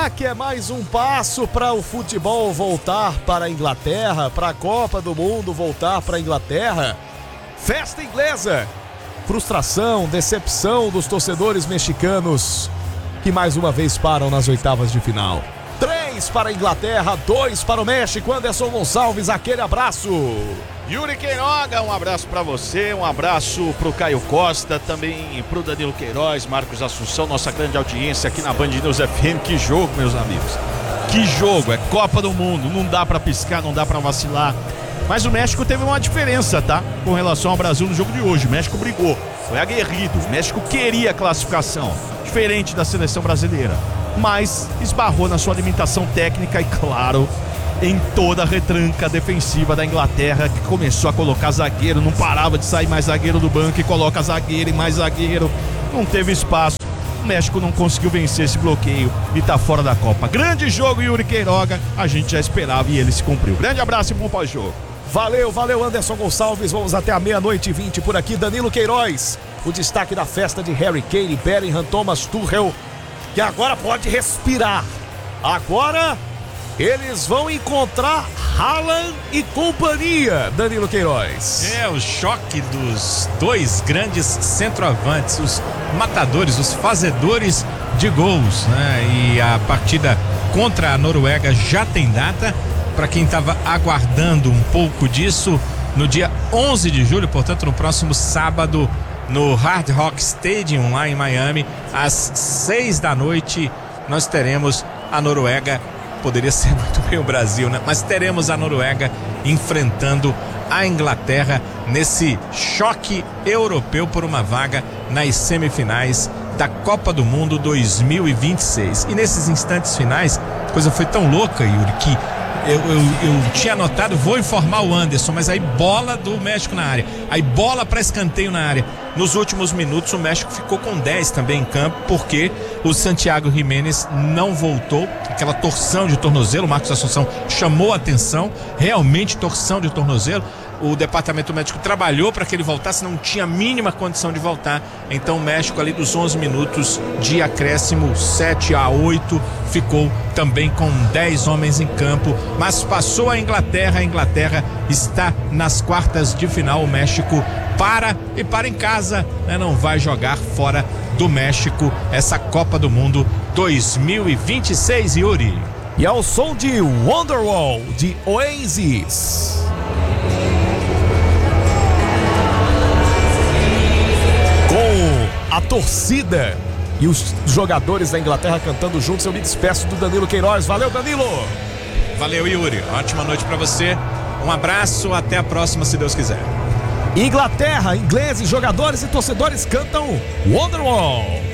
Será que é mais um passo para o futebol voltar para a Inglaterra, para a Copa do Mundo voltar para a Inglaterra? Festa inglesa, frustração, decepção dos torcedores mexicanos que mais uma vez param nas oitavas de final. 3 para a Inglaterra, 2 para o México. Anderson Gonçalves, aquele abraço. Yuri Queiroga, um abraço pra você, um abraço pro Caio Costa, também pro Danilo Queiroz, Marcos Assunção, nossa grande audiência aqui na Band News FM. Que jogo, meus amigos, que jogo, é Copa do Mundo, não dá pra piscar, não dá pra vacilar. Mas o México teve uma diferença, tá? Com relação ao Brasil no jogo de hoje. O México brigou, foi aguerrido, o México queria a classificação, diferente da seleção brasileira, mas esbarrou na sua limitação técnica e, claro, em toda a retranca defensiva da Inglaterra, que começou a colocar zagueiro, não parava de sair mais zagueiro do banco e coloca zagueiro e mais zagueiro, não teve espaço. O México não conseguiu vencer esse bloqueio e tá fora da Copa. Grande jogo, Yuri Queiroga, a gente já esperava e ele se cumpriu. Grande abraço e bom pós-jogo. Valeu Anderson Gonçalves, vamos até a 00:20 por aqui. Danilo Queiroz, o destaque da festa de Harry Kane, Bellingham, Thomas Tuchel, que agora pode respirar. Agora eles vão encontrar Haaland e companhia, Danilo Queiroz. É o choque dos dois grandes centroavantes, os matadores, os fazedores de gols, né? E a partida contra a Noruega já tem data. Para quem estava aguardando um pouco disso, no dia 11 de julho, portanto no próximo sábado, no Hard Rock Stadium lá em Miami, às 6 da noite, nós teremos a Noruega. Poderia ser muito bem o Brasil, né? Mas teremos a Noruega enfrentando a Inglaterra nesse choque europeu por uma vaga nas semifinais da Copa do Mundo 2026. E nesses instantes finais, a coisa foi tão louca, Yuri, que eu tinha anotado, vou informar o Anderson, mas aí bola do México na área, aí bola para escanteio na área. Nos últimos minutos o México ficou com 10 também em campo, porque o Santiago Jiménez não voltou, aquela torção de tornozelo, o Marcos Assunção chamou a atenção, realmente torção de tornozelo. O departamento médico trabalhou para que ele voltasse, não tinha a mínima condição de voltar. Então o México, ali dos 11 minutos de acréscimo, 7-8, ficou também com 10 homens em campo, mas passou a Inglaterra está nas quartas de final. O México para em casa, né? Não vai jogar fora do México essa Copa do Mundo 2026, Yuri. E ao som de Wonderwall, de Oasis. Com a torcida e os jogadores da Inglaterra cantando juntos, eu me despeço do Danilo Queiroz. Valeu, Danilo! Valeu, Yuri. Ótima noite pra você. Um abraço, até a próxima, se Deus quiser. Inglaterra, ingleses, jogadores e torcedores cantam Wonderwall.